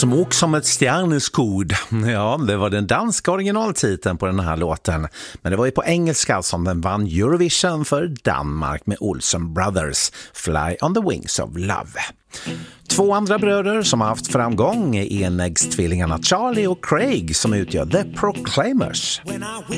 Smok som ett stjärneskod. Ja, det var den danska originaltiteln på den här låten. Men det var ju på engelska som den vann Eurovision för Danmark med Olsen Brothers, Fly on the Wings of Love. Två andra bröder som har haft framgång är enäggstvillingarna Charlie och Craig som utgör The Proclaimers.